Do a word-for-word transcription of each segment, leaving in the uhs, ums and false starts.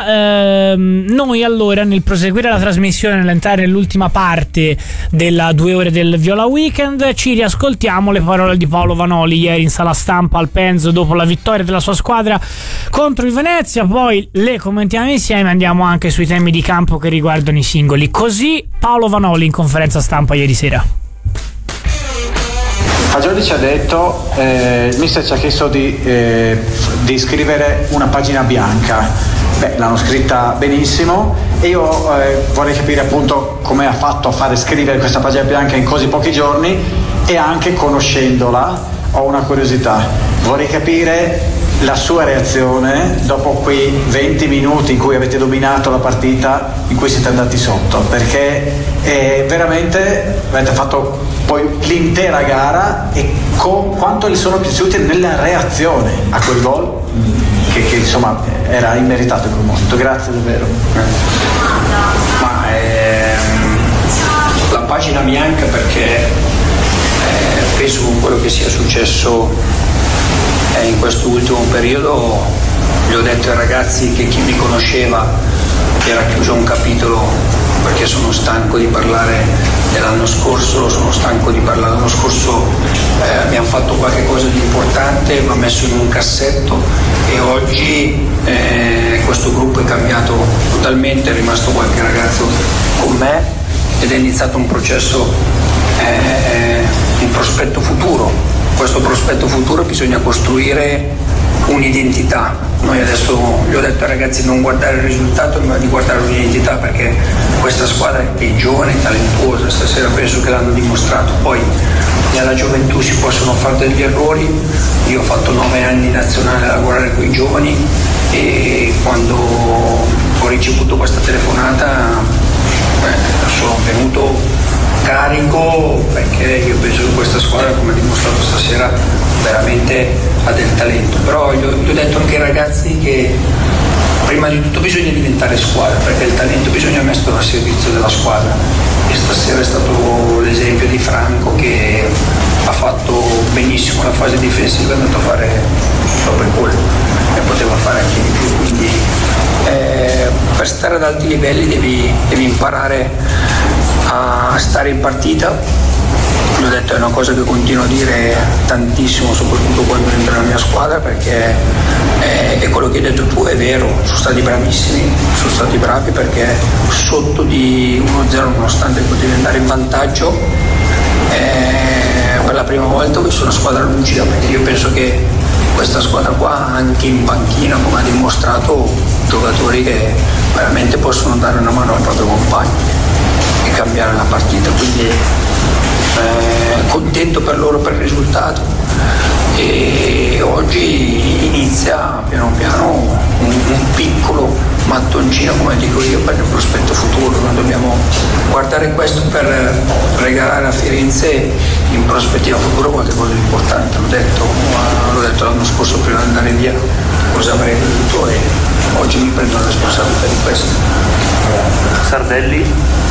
ehm, noi allora nel proseguire la trasmissione, nell'entrare nell'ultima parte della due ore del Viola Weekend, ci riascoltiamo le parole di Paolo Vanoli ieri in sala stampa al Penzo dopo la vittoria della sua squadra contro il Venezia, poi le commentiamo insieme, andiamo anche sui temi di campo che riguardano i singoli. Così Paolo Vanoli in conferenza stampa ieri sera. Fagioli ci ha detto, eh, il mister ci ha chiesto di, eh, di scrivere una pagina bianca. Beh, l'hanno scritta benissimo e io eh, vorrei capire appunto come ha fatto a fare scrivere questa pagina bianca in così pochi giorni, e anche conoscendola ho una curiosità. Vorrei capire la sua reazione dopo quei venti minuti in cui avete dominato la partita, in cui siete andati sotto, perché eh, veramente avete fatto poi l'intera gara, e con quanto le sono piaciute nella reazione a quel gol che, che insomma era immeritato in quel momento. Grazie davvero. Ma ehm, la pagina bianca perché eh, penso con quello che sia successo eh, in questo ultimo periodo, gli ho detto ai ragazzi che chi mi conosceva era chiuso un capitolo, perché sono stanco di parlare dell'anno scorso, sono stanco di parlare l'anno scorso, eh, abbiamo fatto qualche cosa di importante, l'ho messo in un cassetto e oggi eh, questo gruppo è cambiato totalmente, è rimasto qualche ragazzo con me ed è iniziato un processo, eh, un prospetto futuro. Questo prospetto futuro bisogna costruire un'identità. Noi adesso gli ho detto ai ragazzi di non guardare il risultato ma di guardare un'identità, perché questa squadra è giovane, è talentuosa, stasera penso che l'hanno dimostrato. Poi nella gioventù si possono fare degli errori, io ho fatto nove anni in nazionale a lavorare con i giovani e quando ho ricevuto questa telefonata beh, sono venuto carico, perché io penso che questa squadra, come ha dimostrato stasera, veramente ha del talento. Però gli ho, gli ho detto anche ai ragazzi che prima di tutto bisogna diventare squadra, perché il talento bisogna metterlo a servizio della squadra, e stasera è stato l'esempio di Franco che ha fatto benissimo la fase difensiva, è andato a fare dopo il gol e poteva fare anche di più, quindi eh, per stare ad alti livelli devi, devi imparare a stare in partita. Gli ho detto, è una cosa che continuo a dire tantissimo, soprattutto quando entro nella mia squadra, perché è, è quello che hai detto tu, è vero, sono stati bravissimi, sono stati bravi perché sotto di uno zero, nonostante potevi andare in vantaggio, eh, per la prima volta ho visto una squadra lucida, perché io penso che questa squadra qua, anche in panchina, come ha dimostrato, giocatori che veramente possono dare una mano al proprio compagno e cambiare la partita, quindi eh, contento per loro per il risultato, e oggi inizia piano piano un, un piccolo mattoncino, come dico io, per il prospetto futuro. Noi dobbiamo guardare questo per regalare a Firenze in prospettiva futura qualche cosa di importante. L'ho detto, l'ho detto l'anno scorso prima di andare via cosa avrei voluto, e oggi mi prendo la responsabilità di questo. Sardelli.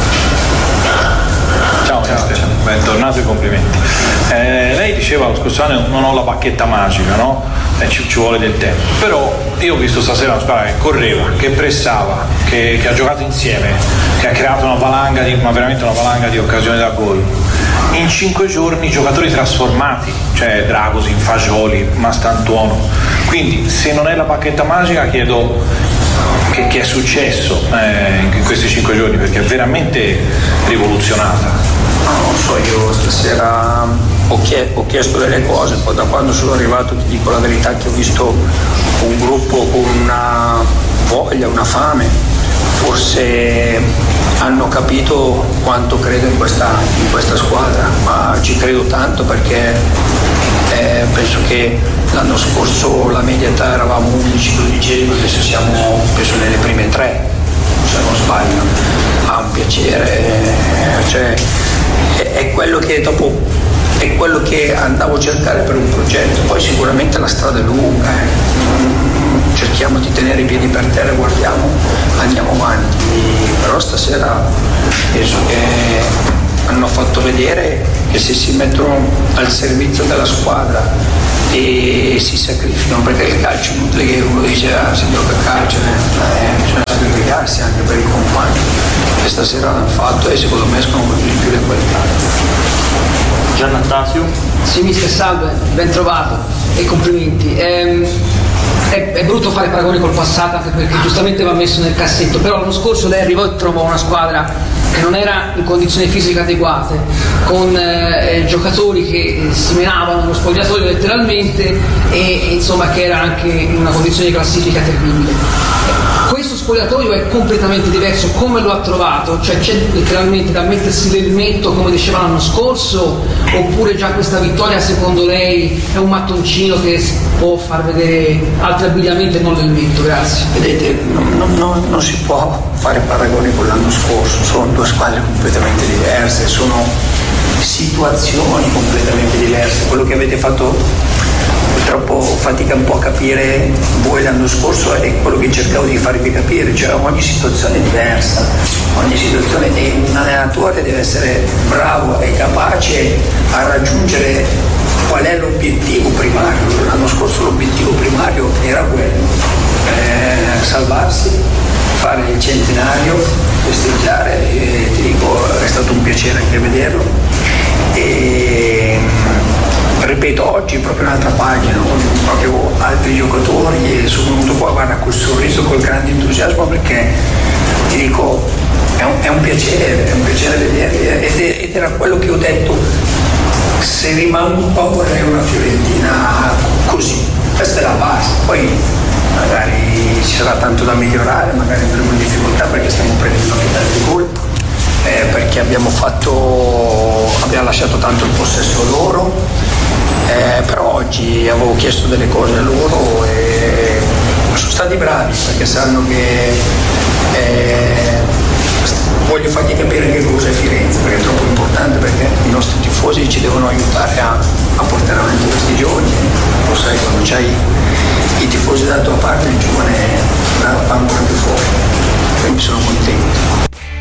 Ciao, ciao, ciao. Bentornato e complimenti. Eh, lei diceva lo scorso anno non ho la bacchetta magica, no? Eh, ci, ci vuole del tempo. Però io ho visto stasera una squadra che correva, che pressava, che, che ha giocato insieme, che ha creato una valanga di, ma veramente una valanga di occasioni da gol. In cinque giorni giocatori trasformati, cioè Dragosin, Fagioli, Mastantuono. Quindi se non è la bacchetta magica chiedo che, che è successo eh, in questi cinque giorni, perché è veramente rivoluzionata. Non so, io stasera ho, chie- ho chiesto delle cose, poi da quando sono arrivato ti dico la verità che ho visto un gruppo con una voglia, una fame, forse hanno capito quanto credo in questa, in questa squadra, ma ci credo tanto perché eh, penso che l'anno scorso la media età eravamo undici dodici, adesso siamo penso nelle prime tre, se non sbaglio. Ha un piacere, cioè è, è quello che dopo è quello che andavo a cercare per un progetto. Poi sicuramente la strada è lunga, eh. cerchiamo di tenere i piedi per terra, guardiamo, andiamo avanti, però stasera penso che hanno fatto vedere che se si mettono al servizio della squadra e si sacrificano, perché il calcio è inutile che uno dice ah, si gioca a calcio, eh, bisogna e stasera l'hanno fatto e secondo me sono venuti di più le qualità. Giannatasio. Sì, mister, salve, ben trovato e complimenti. Ehm, è, è brutto fare paragoni col passato anche perché giustamente va messo nel cassetto, però l'anno scorso lei arrivò e trovò una squadra che non era in condizioni fisiche adeguate, con eh, giocatori che si menavano nello spogliatoio letteralmente e, e insomma che era anche in una condizione di classifica terribile. Questo spogliatoio è completamente diverso, come lo ha trovato? Cioè c'è letteralmente da mettersi l'elmetto come diceva l'anno scorso, oppure già questa vittoria secondo lei è un mattoncino che può far vedere altri abbigliamenti e non l'elmetto? Grazie. Vedete, non, non, non, non si può fare paragoni con l'anno scorso, sono due squadre completamente diverse, sono situazioni completamente diverse. Quello che avete fatto purtroppo fatica un po' a capire voi l'anno scorso è quello che cercavo di farvi capire, cioè ogni situazione è diversa, ogni situazione, e un allenatore deve essere bravo e capace a raggiungere qual è l'obiettivo primario. L'anno scorso l'obiettivo primario era quello, eh, salvarsi, fare il centenario, festeggiare, e ti dico è stato un piacere anche vederlo. E ripeto, oggi è proprio un'altra pagina, proprio altri giocatori e sono venuto qua, guarda, col sorriso, col grande entusiasmo, perché ti dico è un, è un piacere, è un piacere vederli ed, è, ed era quello che ho detto, se rimango un po' vorrei una Fiorentina così, questa è la base, poi magari ci sarà tanto da migliorare, magari andremo in difficoltà perché stiamo prendendo anche tanti gol, eh, perché abbiamo fatto abbiamo lasciato tanto il possesso loro. Eh, però oggi avevo chiesto delle cose a loro e sono stati bravi perché sanno che eh, voglio fargli capire che cosa è Firenze, perché è troppo importante, perché i nostri tifosi ci devono aiutare a, a portare avanti questi giorni. Lo sai, quando c'hai i tifosi dalla tua parte il giovane va ancora più fuori, quindi sono contento.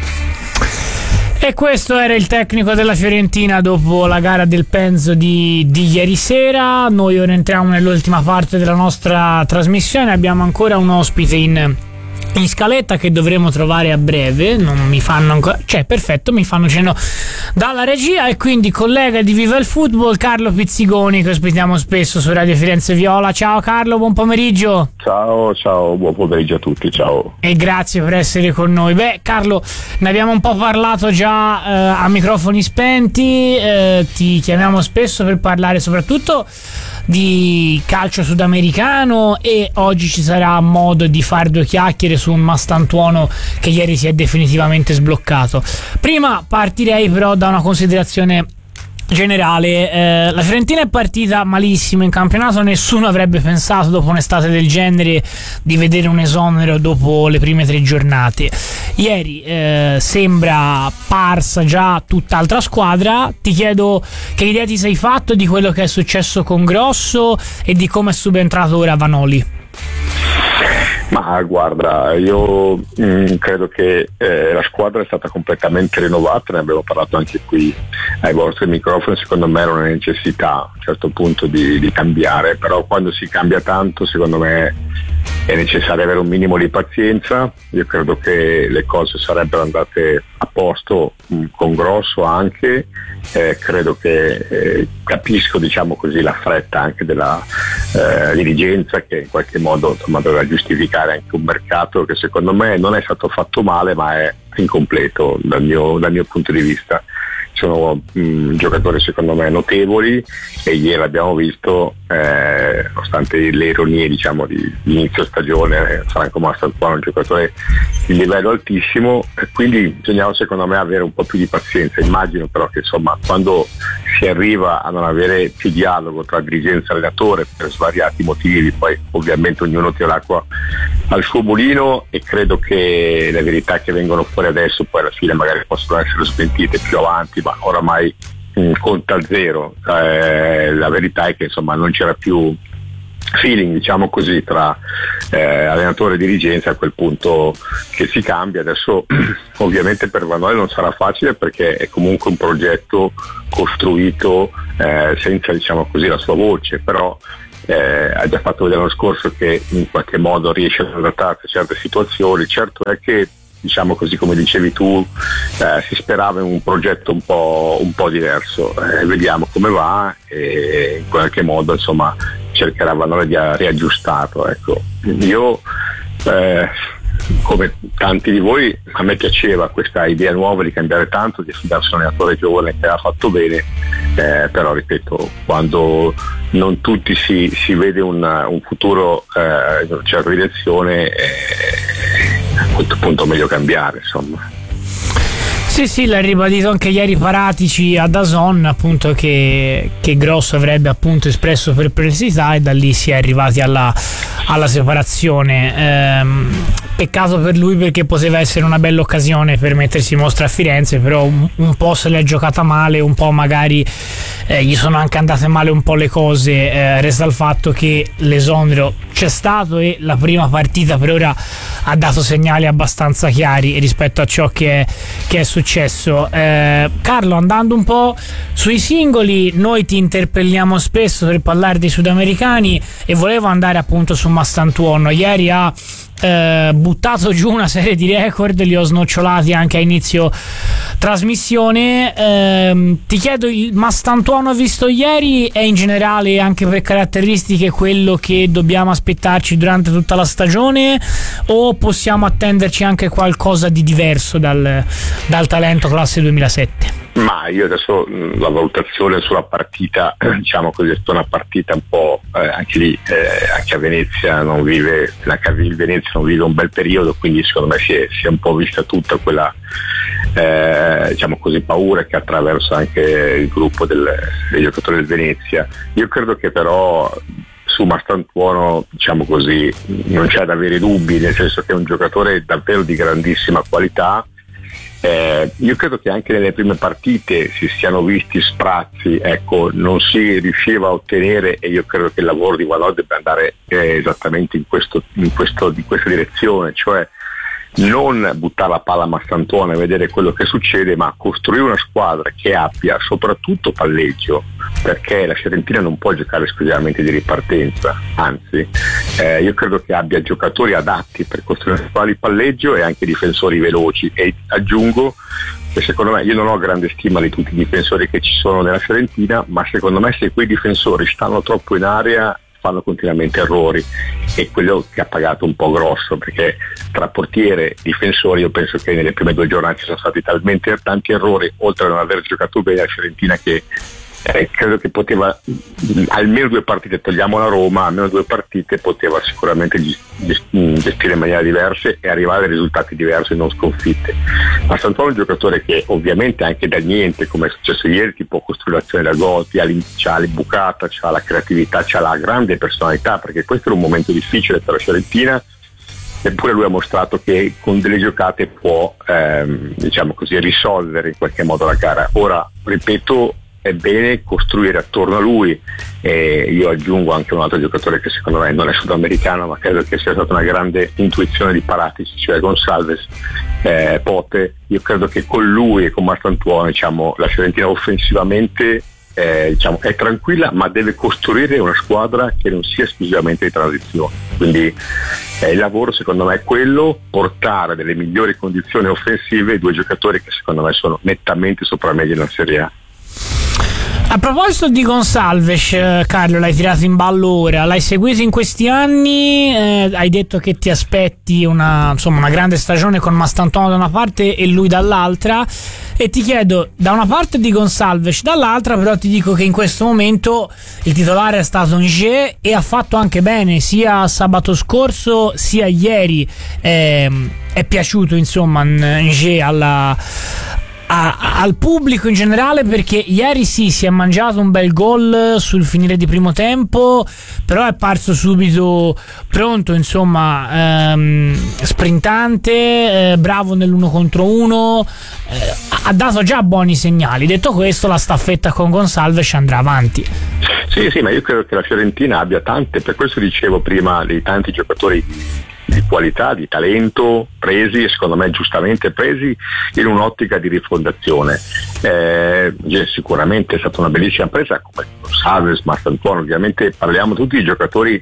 E questo era il tecnico della Fiorentina dopo la gara del Penzo di, di ieri sera. Noi ora entriamo nell'ultima parte della nostra trasmissione, abbiamo ancora un ospite in, in scaletta che dovremo trovare a breve, non mi fanno ancora, cioè perfetto, mi fanno cenno dalla regia, e quindi collega di Viva il Football Carlo Pizzigoni, che ospitiamo spesso su Radio Firenze Viola. Ciao Carlo, buon pomeriggio. Ciao, ciao, buon pomeriggio a tutti, ciao. E grazie per essere con noi. Beh Carlo, ne abbiamo un po' parlato già eh, a microfoni spenti, eh, ti chiamiamo spesso per parlare soprattutto di calcio sudamericano e oggi ci sarà modo di fare due chiacchiere su un Mastantuono che ieri si è definitivamente sbloccato. Prima partirei però da una considerazione generale. Eh, la Fiorentina è partita malissimo in campionato, nessuno avrebbe pensato dopo un'estate del genere di vedere un esonero dopo le prime tre giornate. Ieri eh, sembra parsa già tutt'altra squadra. Ti chiedo che idea ti sei fatto di quello che è successo con Grosso e di come è subentrato ora Vanoli. Ma guarda, io mh, credo che eh, la squadra è stata completamente rinnovata, ne abbiamo parlato anche qui ai vostri microfoni. Secondo me era una necessità a un certo punto di, di cambiare, però quando si cambia tanto secondo me è necessario avere un minimo di pazienza. Io credo che le cose sarebbero andate a posto mh, con Grosso anche, eh, credo che eh, capisco, diciamo così, la fretta anche della eh, dirigenza che in qualche modo insomma, doveva giustificare anche un mercato che secondo me non è stato fatto male, ma è incompleto dal mio, dal mio punto di vista. Sono mh, giocatori secondo me notevoli e ieri abbiamo visto, eh, nonostante le ironie diciamo di, di inizio stagione, eh, Franco Mastantuono è un giocatore di livello altissimo, e quindi bisognava secondo me avere un po' più di pazienza. Immagino però che insomma quando si arriva a non avere più dialogo tra dirigenza e allenatore per svariati motivi, poi ovviamente ognuno tira l'acqua al suo mulino, e credo che le verità che vengono fuori adesso poi alla fine magari possono essere smentite più avanti, ma oramai mh, conta zero. Eh, la verità è che insomma non c'era più feeling, diciamo così, tra eh, allenatore e dirigenza. A quel punto che si cambia adesso ovviamente per Vanoli non sarà facile, perché è comunque un progetto costruito eh, senza, diciamo così, la sua voce, però eh, ha già fatto vedere l'anno scorso che in qualche modo riesce ad adattarsi a certe situazioni. Certo è che diciamo così come dicevi tu, eh, si sperava in un progetto un po', un po' diverso. Eh, vediamo come va e in qualche modo insomma cercherà Vanoli di riaggiustarlo. Ecco. Io eh, come tanti di voi, a me piaceva questa idea nuova di cambiare tanto, di affidarsi a un allenatore giovane che ha fatto bene, eh, però ripeto, quando non tutti si, si vede un, un futuro eh, in una certa direzione, eh, a questo punto è meglio cambiare, insomma. Sì, sì, l'ha ribadito anche ieri Paratici a DAZN, appunto, che, che Grosso avrebbe appunto espresso perplessità, e da lì si è arrivati alla, alla separazione. Ehm, peccato per lui, perché poteva essere una bella occasione per mettersi in mostra a Firenze, però un, un po' se l'è giocata male, un po' magari eh, gli sono anche andate male un po' le cose. Eh, resta il fatto che l'esonero c'è stato e la prima partita per ora ha dato segnali abbastanza chiari rispetto a ciò che è, che è successo. Eh, Carlo, andando un po' sui singoli, noi ti interpelliamo spesso per parlare dei sudamericani e volevo andare appunto su Mastantuono. Ieri ha eh, buttato giù una serie di record, li ho snocciolati anche a inizio trasmissione. Eh, ti chiedo, il Mastantuono visto ieri è in generale, anche per caratteristiche, quello che dobbiamo aspettarci durante tutta la stagione, o possiamo attenderci anche qualcosa di diverso dal, dal talento classe duemilasette? Ma io adesso la valutazione sulla partita, diciamo così, è stata una partita un po' eh, anche lì, eh, anche a Venezia non vive, anche a Venezia non vive un bel periodo, quindi secondo me si è, si è un po' vista tutta quella eh, diciamo così paura che attraversa anche il gruppo del, dei giocatori del Venezia. Io credo che però su Mastantuono, diciamo così, non c'è da avere dubbi, nel senso che è un giocatore davvero di grandissima qualità. Eh, io credo che anche nelle prime partite si siano visti sprazzi, ecco, non si riusciva a ottenere, e io credo che il lavoro di Vanoli debba andare eh, esattamente in, questo, in, questo, in questa direzione, cioè non buttare la palla a Mastantuono e vedere quello che succede, ma costruire una squadra che abbia soprattutto palleggio, perché la Fiorentina non può giocare esclusivamente di ripartenza, anzi eh, io credo che abbia giocatori adatti per costruire una squadra di palleggio e anche difensori veloci, e aggiungo che secondo me, io non ho grande stima di tutti i difensori che ci sono nella Fiorentina, ma secondo me se quei difensori stanno troppo in area fanno continuamente errori, e quello che ha pagato un po' grosso, perché tra portiere e difensori io penso che nelle prime due giornate ci sono stati talmente tanti errori, oltre a non aver giocato bene la Fiorentina, che eh, credo che poteva almeno due partite, togliamo la Roma, almeno due partite poteva sicuramente gestire in maniera diversa e arrivare a risultati diversi, non sconfitte. Ma Sant'Antonio è un giocatore che ovviamente anche da niente, come è successo ieri, ti può costruire l'azione da gol, c'ha l'imbucata, c'ha la creatività, c'ha la grande personalità, perché questo era un momento difficile per la Fiorentina, eppure lui ha mostrato che con delle giocate può ehm, diciamo così risolvere in qualche modo la gara. Ora, ripeto, è bene costruire attorno a lui, e io aggiungo anche un altro giocatore che secondo me non è sudamericano, ma credo che sia stata una grande intuizione di Paratici, cioè Gonçalves, eh, Pote. Io credo che con lui e con Mastantuono, diciamo, la Fiorentina offensivamente eh, diciamo, è tranquilla, ma deve costruire una squadra che non sia esclusivamente di transizione. Quindi eh, il lavoro secondo me è quello, portare delle migliori condizioni offensive ai due giocatori che secondo me sono nettamente sopra media nella Serie A. A proposito di Gonçalves, Carlo, l'hai tirato in ballo ora, l'hai seguito in questi anni, eh, hai detto che ti aspetti una, insomma, una grande stagione con Mastantuono da una parte e lui dall'altra, e ti chiedo da una parte di Gonçalves, dall'altra però ti dico che in questo momento il titolare è stato Nge e ha fatto anche bene, sia sabato scorso sia ieri. Eh, è piaciuto insomma Nge alla A, al pubblico in generale, perché ieri sì, si è mangiato un bel gol sul finire di primo tempo, però è parso subito pronto, insomma, ehm, sprintante, eh, bravo nell'uno contro uno, eh, ha dato già buoni segnali. Detto questo, la staffetta con Gonçalves andrà avanti. Sì, sì, ma io credo che la Fiorentina abbia tante, per questo dicevo prima, di tanti giocatori di qualità, di talento, presi, secondo me giustamente presi, in un'ottica di rifondazione. Eh, sicuramente è stata una bellissima presa, come Gonçalves, Mastantuono, ovviamente parliamo tutti di giocatori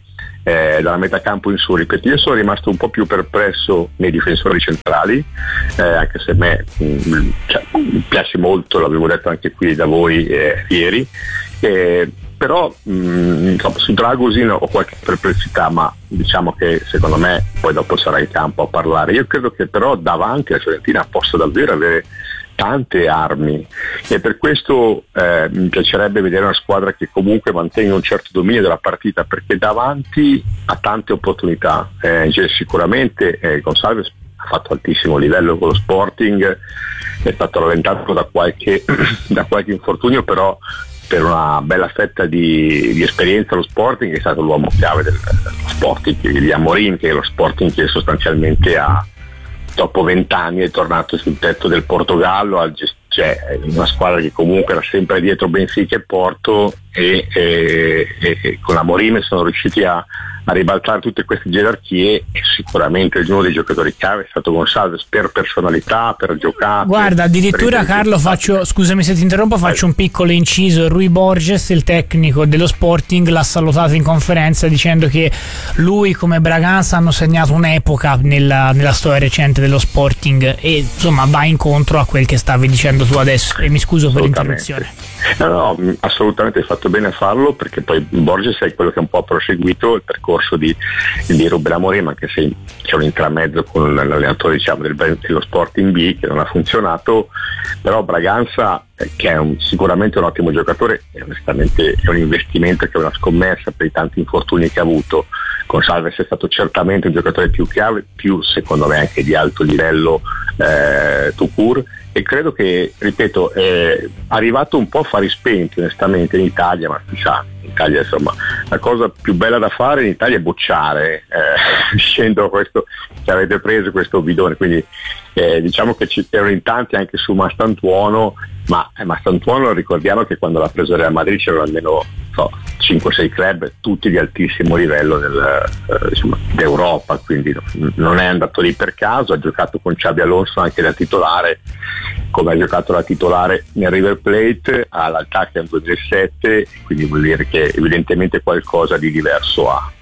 eh, dalla metà campo in su. Ripeto, io sono rimasto un po' più perplesso nei difensori centrali, eh, anche se a me mh, cioè, mi piace molto, l'avevo detto anche qui da voi eh, ieri, eh, però mh, insomma, su Dragosin ho qualche perplessità, ma diciamo che secondo me poi dopo sarà in campo a parlare. Io credo che però davanti la Fiorentina possa davvero avere tante armi e per questo eh, mi piacerebbe vedere una squadra che comunque mantenga un certo dominio della partita, perché davanti ha tante opportunità. Eh, cioè, sicuramente eh, Gonçalves ha fatto altissimo livello con lo Sporting, è stato rallentato da qualche, da qualche infortunio, però per una bella fetta di, di esperienza lo Sporting è stato l'uomo chiave del, dello Sporting, di Amorim, che è lo Sporting che sostanzialmente ha, dopo vent'anni è tornato sul tetto del Portogallo, al gest- cioè una squadra che comunque era sempre dietro Benfica e Porto, e, e, e con Amorim sono riusciti a, a ribaltare tutte queste gerarchie, e sicuramente uno dei giocatori chiave è stato Gonçalves per personalità, per giocare. Guarda, addirittura Carlo, faccio, scusami se ti interrompo, faccio un piccolo inciso. Rui Borges, il tecnico dello Sporting, l'ha salutato in conferenza dicendo che lui come Braganza hanno segnato un'epoca nella, nella storia recente dello Sporting, e insomma va incontro a quel che stavi dicendo tu adesso, e mi scuso per l'interruzione. No, no, assolutamente hai fatto bene a farlo, perché poi Borges è quello che un po' ha proseguito il percorso di, di Ruben Amorim, anche se c'è un intramezzo con l'allenatore, diciamo, del, dello Sporting B che non ha funzionato, però Braganza, eh, che è un, sicuramente un ottimo giocatore, e onestamente è un investimento che è una scommessa per i tanti infortuni che ha avuto. Gonçalves è stato certamente un giocatore più chiave, più secondo me anche di alto livello eh, tout court, e credo che, ripeto, è arrivato un po' a fari spenti onestamente in Italia, ma si sa, in Italia insomma la cosa più bella da fare in Italia è bocciare, eh, scendo questo che avete preso questo bidone, quindi eh, diciamo che ci erano in tanti anche su Mastantuono, ma eh, Mastantuono ricordiamo che quando l'ha preso Real Madrid c'erano almeno so, cinque sei club, tutti di altissimo livello del, eh, insomma, d'Europa, quindi non è andato lì per caso, ha giocato con Xabi Alonso anche da titolare, come ha giocato da titolare nel River Plate, all'Altacca nel duemilasette, quindi vuol dire che evidentemente qualcosa di diverso ha.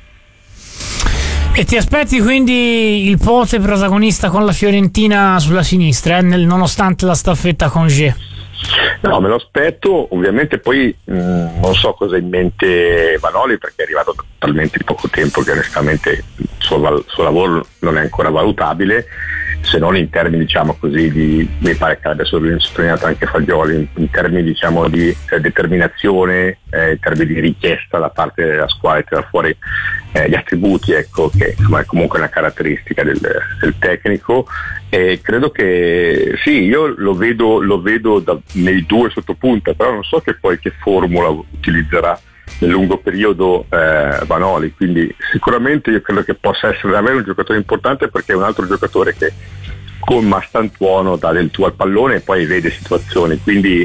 E ti aspetti quindi il Pote protagonista con la Fiorentina sulla sinistra, eh, nel, nonostante la staffetta con G? No, me lo aspetto, ovviamente poi mh, non so cosa ha in mente Vanoli, perché è arrivato da talmente poco tempo che onestamente il suo, val- suo lavoro non è ancora valutabile, se non in termini, diciamo così, di, mi pare che abbia sottolineato anche Fagioli, in, in termini, diciamo, di eh, determinazione, eh, in termini di richiesta da parte della squadra di tirare fuori eh, gli attributi, ecco, che insomma è comunque una caratteristica del, del tecnico, e credo che sì, io lo vedo, lo vedo da, nei due sottopunta, però non so che poi che formula utilizzerà nel lungo periodo eh, Vanoli, quindi sicuramente io credo che possa essere davvero un giocatore importante, perché è un altro giocatore che con Mastantuono dà del tuo al pallone e poi vede situazioni, quindi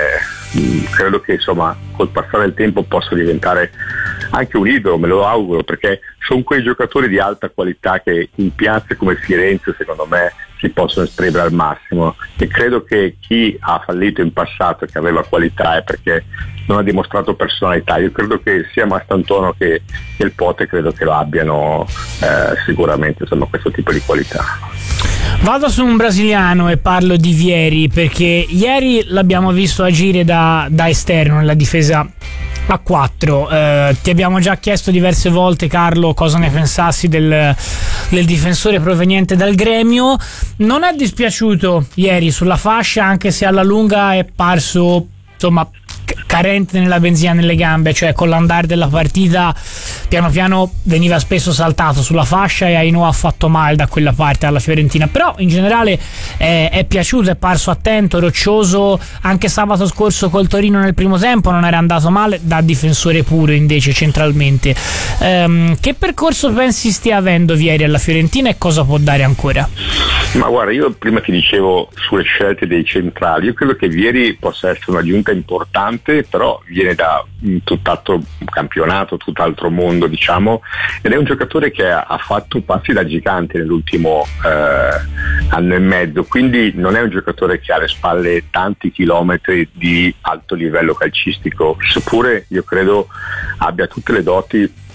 eh, credo che insomma col passare del tempo possa diventare anche un idolo, me lo auguro, perché sono quei giocatori di alta qualità che in piazze come Firenze secondo me si possono esprimere al massimo, e credo che chi ha fallito in passato, che aveva qualità, è perché non ha dimostrato personalità. Io credo che sia Mastantuono che, che il Pote credo che lo abbiano eh, sicuramente, insomma, questo tipo di qualità. Vado su un brasiliano e parlo di Vieri, perché ieri l'abbiamo visto agire da, da esterno nella difesa a quattro. Eh, ti abbiamo già chiesto diverse volte, Carlo, cosa ne pensassi del, del difensore proveniente dal Gremio. Non è dispiaciuto ieri sulla fascia, anche se alla lunga è parso insomma carente nella benzina nelle gambe, cioè con l'andare della partita piano piano veniva spesso saltato sulla fascia, e Aino ha fatto male da quella parte alla Fiorentina, però in generale è, è piaciuto, è parso attento, roccioso. Anche sabato scorso col Torino nel primo tempo non era andato male, da difensore puro invece centralmente. Ehm, che percorso pensi stia avendo Vieri alla Fiorentina e cosa può dare ancora? Ma guarda, io prima ti dicevo sulle scelte dei centrali, io credo che Vieri possa essere un'aggiunta importante, però viene da un tutt'altro campionato, tutt'altro mondo, diciamo, ed è un giocatore che ha fatto passi da gigante nell'ultimo eh, anno e mezzo, quindi non è un giocatore che ha alle spalle tanti chilometri di alto livello calcistico, seppure io credo abbia tutte le doti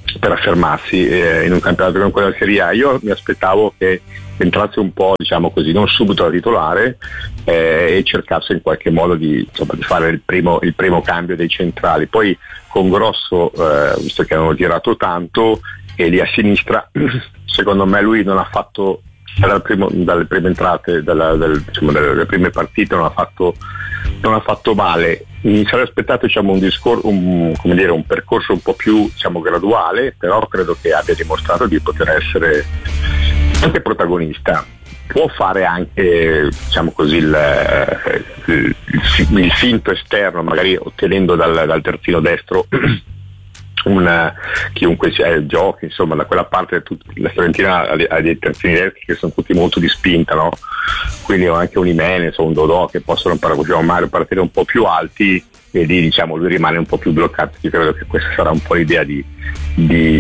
per affermarsi eh, in un campionato come quello della Serie A. Io mi aspettavo che entrasse un po', diciamo così, non subito da titolare eh, e cercasse in qualche modo di, insomma, di fare il primo, il primo cambio dei centrali. Poi con Grosso, eh, visto che hanno tirato tanto, e lì a sinistra, secondo me lui non ha fatto, dal primo, dalle prime entrate, dalla, del, diciamo, dalle prime partite non ha fatto, non ha fatto male. Mi sarei aspettato, diciamo, un, discor- un, come dire, un percorso un po' più, diciamo, graduale, però credo che abbia dimostrato di poter essere anche protagonista. Può fare anche, diciamo così, il, il, il, il finto esterno, magari ottenendo dal, dal terzino destro un, chiunque sia, giochi, insomma, da quella parte la Fiorentina ha dei terzini destri che sono tutti molto di spinta, no? Quindi ho anche un Jimenez o un Dodò che possono Mario partire un po' più alti, e lì, diciamo, lui rimane un po' più bloccato. Io credo che questa sarà un po' l'idea di, di,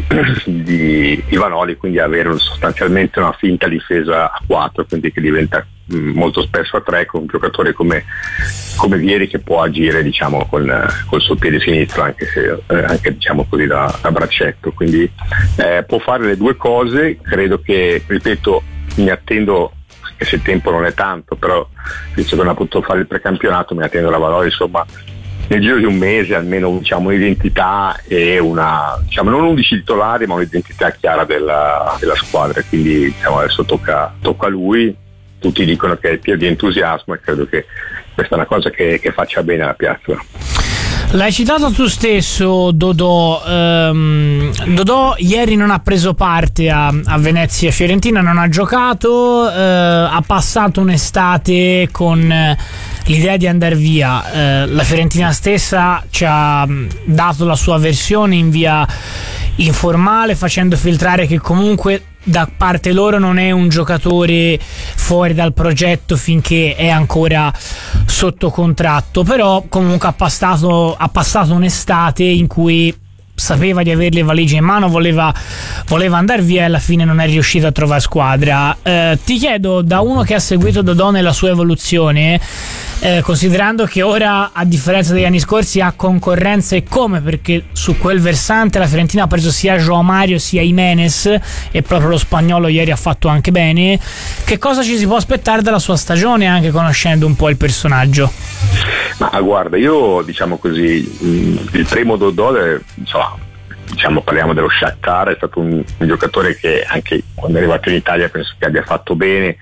di Vanoli, quindi avere sostanzialmente una finta difesa a quattro, quindi che diventa mh, molto spesso a tre, con un giocatore come, come Vieri che può agire, diciamo, con col suo piede sinistro, anche se eh, anche, diciamo così, da, da braccetto, quindi eh, può fare le due cose. Credo che, ripeto, mi attendo, che se il tempo non è tanto, però visto che non ha potuto fare il precampionato, mi attendo la Vanoli, insomma, nel giro di un mese almeno, diciamo, un'identità e una, diciamo, non undici titolari, ma un'identità chiara della, della squadra. Quindi, diciamo, adesso tocca, tocca a lui. Tutti dicono che è pieno di entusiasmo e credo che questa è una cosa che, che faccia bene alla piazza. L'hai citato tu stesso, Dodò. Um, Dodò ieri non ha preso parte a, a Venezia Fiorentina, non ha giocato, uh, ha passato un'estate con uh, l'idea di andare via. Uh, la Fiorentina stessa ci ha um, dato la sua versione in via informale, facendo filtrare che comunque da parte loro non è un giocatore fuori dal progetto finché è ancora sotto contratto, però comunque ha passato, ha passato un'estate in cui sapeva di avere le valigie in mano, voleva, voleva andare via e alla fine non è riuscito a trovare squadra. Eh, ti chiedo, da uno che ha seguito Dodò nella sua evoluzione, eh, considerando che ora, a differenza degli anni scorsi, ha concorrenza, e come, perché su quel versante la Fiorentina ha preso sia João Mario sia Jimenez, e proprio lo spagnolo ieri ha fatto anche bene, che cosa ci si può aspettare dalla sua stagione, anche conoscendo un po' il personaggio? Ma guarda, io, diciamo così, il primo Dodò, insomma, diciamo, parliamo dello Shakhtar, è stato un, un giocatore che anche quando è arrivato in Italia penso che abbia fatto bene,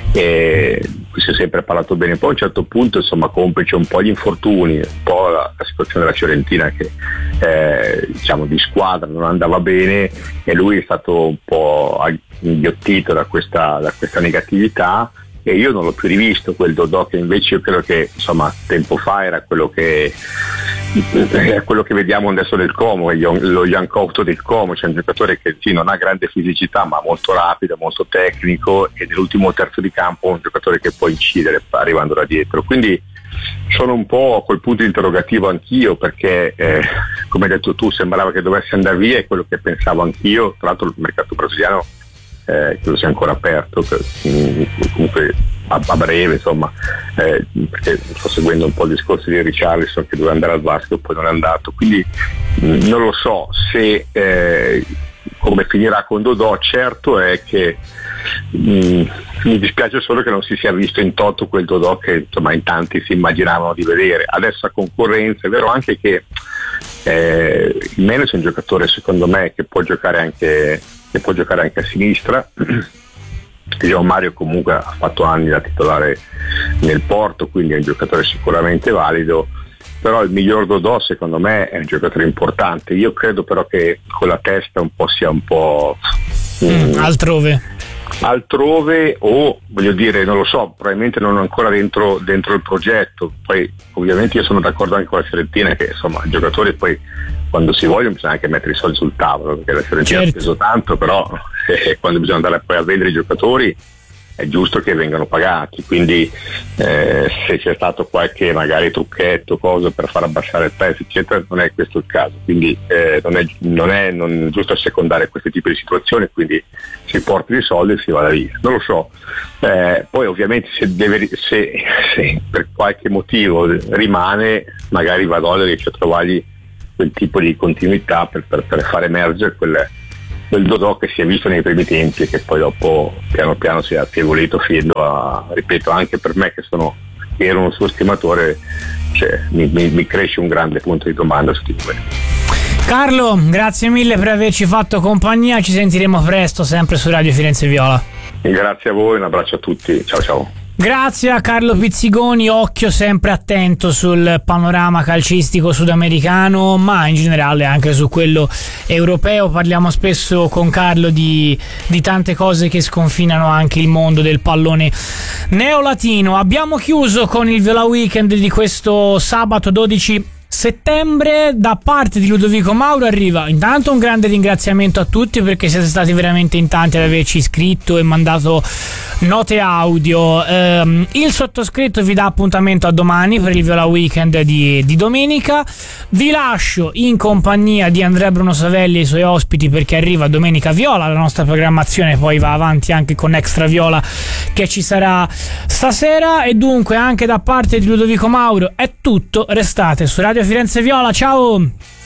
e si è sempre parlato bene. Poi a un certo punto, insomma, complice un po' gli infortuni, un po' la, la situazione della Fiorentina che eh, diciamo di squadra non andava bene, e lui è stato un po' inghiottito da questa, da questa negatività, e io non l'ho più rivisto quel Dodò che invece io credo che, insomma, tempo fa era quello che quello che vediamo adesso del Como, lo Jankowto del Como, cioè un giocatore che sì, non ha grande fisicità ma molto rapido, molto tecnico, e nell'ultimo terzo di campo un giocatore che può incidere arrivando da dietro. Quindi sono un po' a quel punto interrogativo anch'io, perché eh, come hai detto tu, sembrava che dovesse andare via, e quello che pensavo anch'io. Tra l'altro il mercato brasiliano Eh, credo sia ancora aperto, per, mh, comunque a, a breve, insomma, eh, perché sto seguendo un po' il discorso di Richarlison che doveva andare al Vasco e poi non è andato, quindi mh, non lo so se eh, come finirà con Dodò. Certo è che mh, mi dispiace solo che non si sia visto in toto quel Dodò che, insomma, in tanti si immaginavano di vedere. Adesso a concorrenza, è vero anche che eh, Jimenez è un giocatore, secondo me, che può giocare anche che può giocare anche a sinistra. João Mario comunque ha fatto anni da titolare nel Porto, quindi è un giocatore sicuramente valido, però il miglior Dodò secondo me è un giocatore importante. Io credo però che con la testa un po' sia un po' mm, altrove altrove o voglio dire, non lo so, probabilmente non ancora dentro, dentro il progetto. Poi ovviamente io sono d'accordo anche con la Fiorentina che, insomma, i giocatori poi quando si vogliono bisogna anche mettere i soldi sul tavolo, perché la Fiorentina certo. ha speso tanto, però eh, quando bisogna andare poi a vendere i giocatori è giusto che vengano pagati, quindi eh, se c'è stato qualche magari trucchetto, cosa per far abbassare il prezzo eccetera, non è questo il caso, quindi eh, non, è, non è non è giusto assecondare questi tipi di situazioni, quindi si porti i soldi e si vada via, non lo so. Eh, poi ovviamente se, deve, se, se per qualche motivo rimane, magari Vadoli riesce a trovargli quel tipo di continuità per, per, per far emergere quel, quel Dodò che si è visto nei primi tempi e che poi dopo piano piano si è affievolito fino a, ripeto, anche per me che sono che ero un suo stimatore, cioè, mi, mi, mi cresce un grande punto di domanda su di quello. Carlo, grazie mille per averci fatto compagnia, ci sentiremo presto sempre su Radio Firenze Viola. Grazie a voi, un abbraccio a tutti, ciao ciao. Grazie a Carlo Pizzigoni, occhio sempre attento sul panorama calcistico sudamericano, ma in generale anche su quello europeo. Parliamo spesso con Carlo di, di tante cose che sconfinano anche il mondo del pallone neolatino. Abbiamo chiuso con il Viola Weekend di questo sabato dodici settembre. Da parte di Ludovico Mauro arriva intanto un grande ringraziamento a tutti, perché siete stati veramente in tanti ad averci iscritto e mandato note audio. ehm, il sottoscritto vi dà appuntamento a domani per il Viola Weekend di, di domenica. Vi lascio in compagnia di Andrea Bruno Savelli e i suoi ospiti, perché arriva Domenica Viola, la nostra programmazione poi va avanti anche con Extra Viola che ci sarà stasera. E dunque anche da parte di Ludovico Mauro è tutto, restate su Radio Firenze Viola, ciao!